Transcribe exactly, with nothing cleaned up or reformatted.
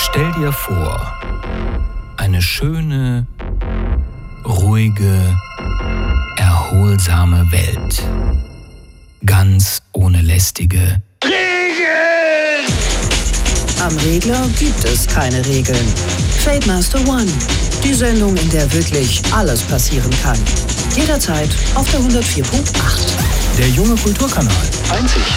Stell dir vor, eine schöne, ruhige, erholsame Welt. Ganz ohne lästige Regeln! Am Regler gibt es keine Regeln. Fademaster One, die Sendung, in der wirklich alles passieren kann. Jederzeit auf der hundertvier Punkt acht. Der junge Kulturkanal. Einzig